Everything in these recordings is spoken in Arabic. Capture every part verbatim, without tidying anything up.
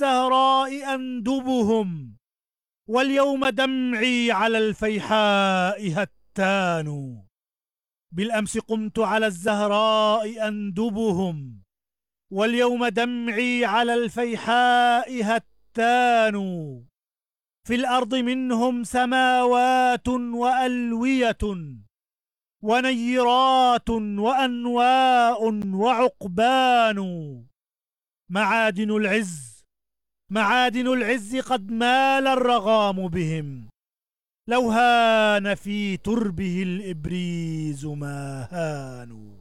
الزهراء أندبهم، واليوم دمعي على الفيحاء هتان. بالأمس قمت على الزهراء أندبهم، واليوم دمعي على الفيحاء هتان. في الأرض منهم سماوات وألوية ونيرات وأنواء وعقبان. معادن العز معادن العز قد مال الرغام بهم، لو هان في تربه الإبريز ما هانوا.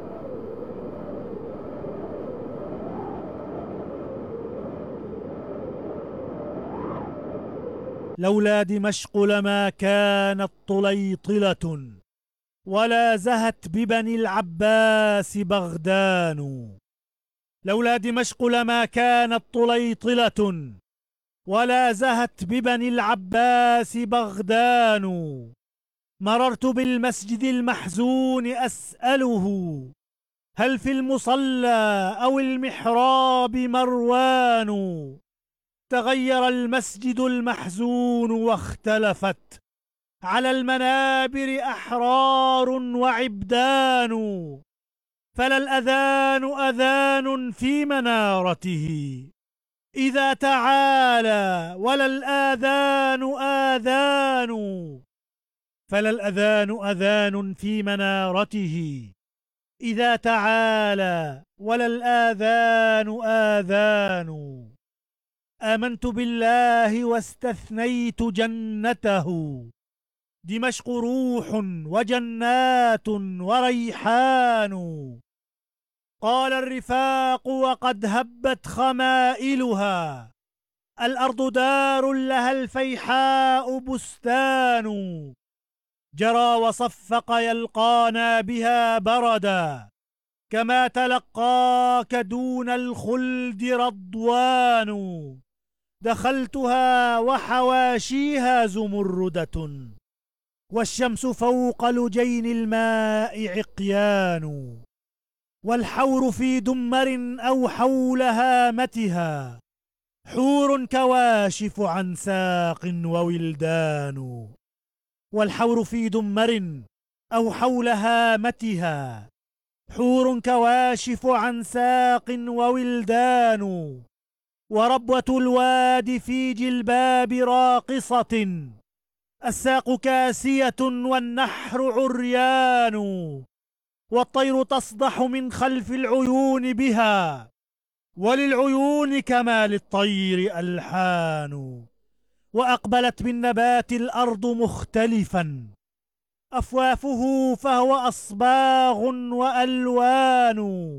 لولا دمشق لما كانت طليطلة، ولا زهت ببني العباس بغدان. لولا دمشق لما كانت طليطلة، ولا زهت ببني العباس بغدان. مررت بالمسجد المحزون أسأله، هل في المصلى أو المحراب مروان؟ تغير المسجد المحزون واختلفت على المنابر أحرار وعبدان. فلا الأذان أذان في منارته إذا تعالى، ولا الآذان آذان. فلا الأذان أذان في منارته إذا تعالى، ولا الآذان آذان. آمنت بالله واستثنيت جنته، دمشق روح وجنات وريحان. قال الرفاق وقد هبت خمائلها، الأرض دار لها الفيحاء بستان. جرى وصفق يلقانا بها بردا، كما تلقاك دون الخلد رضوان. دخلتها وحواشيها زمردة، والشمس فوق لجين الماء عقيان. والحور في دمر أو حول هامتها، حور كواشف عن ساق وولدان. والحور في دمر أو حول هامتها، حور كواشف عن ساق وولدان. وربوة الواد في جلباب راقصة، الساق كاسية والنحر عريان. والطير تصدح من خلف العيون بها، وللعيون كما للطير ألحان. وأقبلت بالنبات الأرض مختلفا أفوافه، فهو أصباغ وألوان.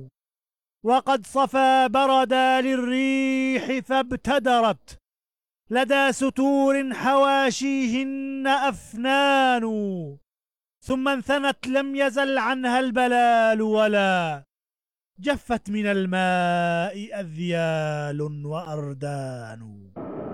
وقد صفى بردا للريح فابتدرت، لدى ستور حواشيهن أفنان. ثم انثنت لم يزل عنها البلال، ولا جفت من الماء أذيال وأردان.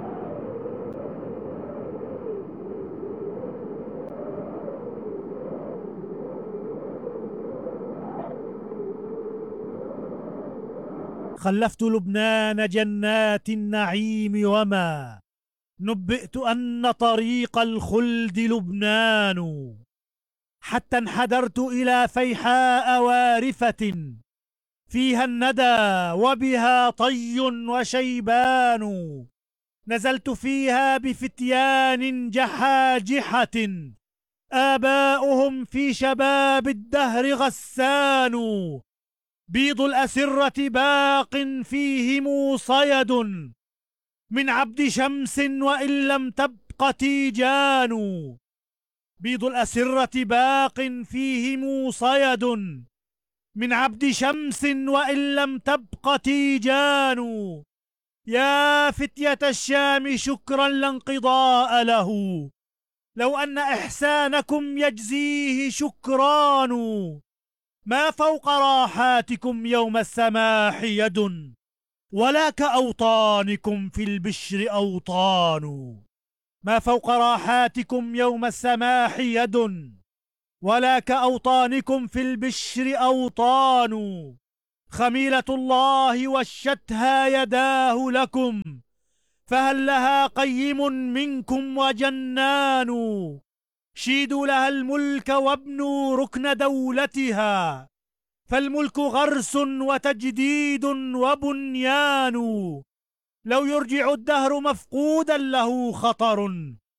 خلفت لبنان جنات النعيم، وما نبئت أن طريق الخلد لبنان. حتى انحدرت إلى فيحاء وارفة، فيها الندى وبها طي وشيبان. نزلت فيها بفتيان جحاجحة، آباؤهم في شباب الدهر غسان. بيض الأسرة باق فيهم صيد، من عبد شمس وإن لم تبق تيجان. بيض الأسرة باق فيهم صيد، من عبد شمس وإن لم تبق تيجان. يا فتية الشام شكرا لا انقضاء له، لو أن إحسانكم يجزيه شكران. ما فوق راحاتكم يوم السماح يد، ولا كأوطانكم في البشر أوطان. ما فوق راحاتكم يوم السماح يد، ولا كأوطانكم في البشر أوطان. خميلة الله وشتها يداه لكم، فهل لها قيم منكم وجنان. شيدوا لها الملك وابنوا ركن دولتها، فالملك غرس وتجديد وبنيان. لو يرجع الدهر مفقودا له خطر،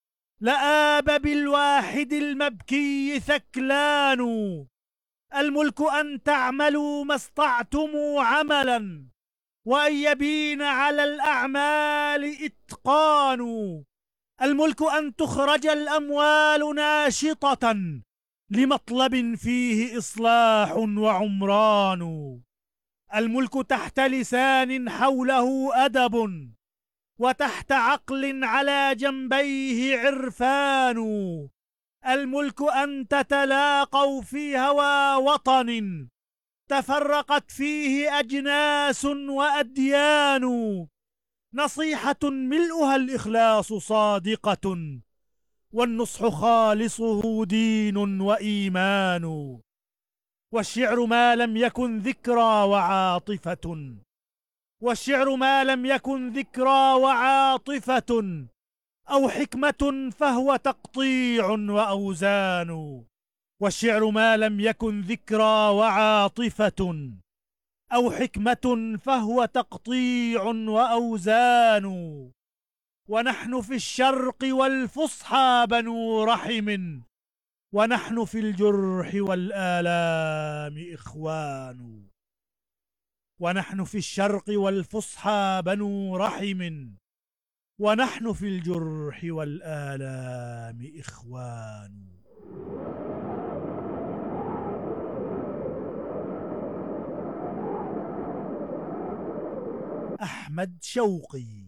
لآب بالواحد المبكي ثكلان. الملك أن تعملوا ما استطعتم عملا، وأن يبين على الأعمال إتقان. الملك أن تخرج الأموال ناشطة لمطلب فيه إصلاح وعمران. الملك تحت لسان حوله أدب، وتحت عقل على جنبيه عرفان. الملك أن تتلاقوا في هوى وطن، تفرقت فيه أجناس وأديان. نصيحة ملؤها الإخلاص صادقة، والنصح خالصه دين وإيمان. والشعر ما لم يكن ذكرى وعاطفة، والشعر ما لم يكن ذكرى وعاطفة أو حكمة فهو تقطيع وأوزان. والشعر ما لم يكن ذكرى وعاطفة أو حكمة فهو تقطيع وأوزان. ونحن في الشرق والفصحى بنو رحم، ونحن في الجرح والآلام إخوان. ونحن في الشرق والفصحى بنو رحم، ونحن في الجرح والآلام إخوان. أحمد شوقي.